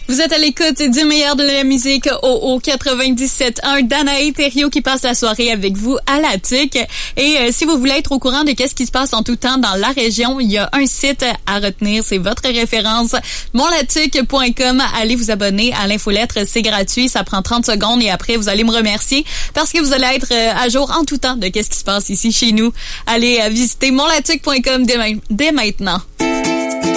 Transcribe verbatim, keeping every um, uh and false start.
Vous êtes à l'écoute du meilleur de la musique au, au quatre-vingt-dix-sept point un. Danae Thériault qui passe la soirée avec vous à la T U C. Et euh, si vous voulez être au courant de qu'est-ce qui se passe en tout temps dans la région, il y a un site à retenir, c'est votre référence, mon latuc point com. Allez vous abonner à l'infolettre, c'est gratuit, ça prend trente secondes et après vous allez me remercier parce que vous allez être euh, à jour en tout temps de qu'est-ce qui se passe ici chez nous. Allez euh, visiter mon latuc point com dès, dès maintenant.